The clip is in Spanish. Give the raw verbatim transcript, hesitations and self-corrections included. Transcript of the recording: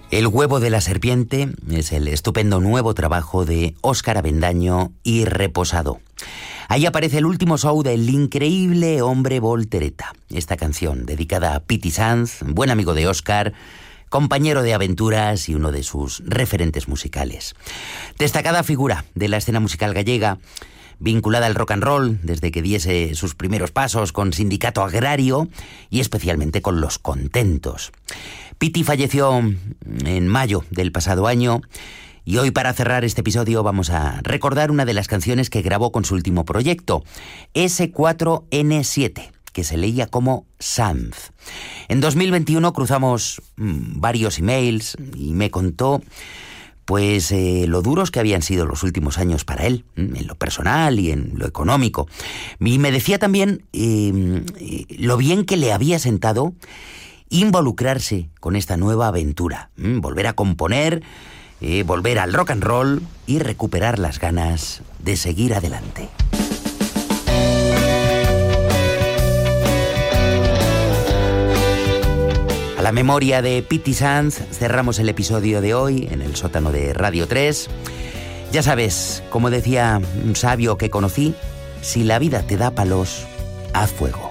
El huevo de la serpiente es el estupendo nuevo trabajo de Óscar Avendaño y Reposado. Ahí aparece el último show del increíble hombre Voltereta. Esta canción, dedicada a Piti Sanz, buen amigo de Óscar, compañero de aventuras y uno de sus referentes musicales. Destacada figura de la escena musical gallega, vinculada al rock and roll desde que diese sus primeros pasos con Sindicato Agrario y especialmente con Los Contentos. Piti falleció en mayo del pasado año y hoy, para cerrar este episodio, vamos a recordar una de las canciones que grabó con su último proyecto, ese cuatro ene siete, que se leía como Sanz. En dos mil veintiuno cruzamos mmm, varios emails y me contó pues eh, lo duros que habían sido los últimos años para él, en lo personal y en lo económico. Y me decía también eh, eh, lo bien que le había sentado involucrarse con esta nueva aventura, ¿m? volver a componer, eh, volver al rock and roll y recuperar las ganas de seguir adelante. A la memoria de Piti Sanz cerramos el episodio de hoy en el sótano de Radio tres. Ya sabes, como decía un sabio que conocí, si la vida te da palos, haz fuego.